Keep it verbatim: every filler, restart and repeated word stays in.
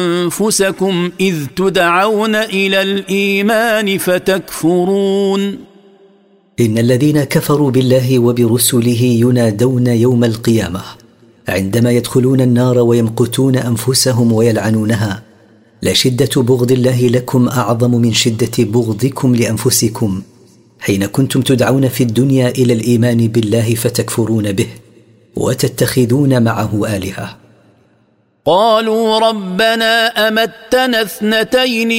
أنفسكم إذ تدعون إلى الإيمان فتكفرون. إن الذين كفروا بالله وبرسله ينادون يوم القيامة عندما يدخلون النار ويمقتون أنفسهم ويلعنونها، لشدة بغض الله لكم أعظم من شدة بغضكم لأنفسكم حين كنتم تدعون في الدنيا إلى الإيمان بالله فتكفرون به وتتخذون معه آلهة. قالوا ربنا أمتنا اثنتين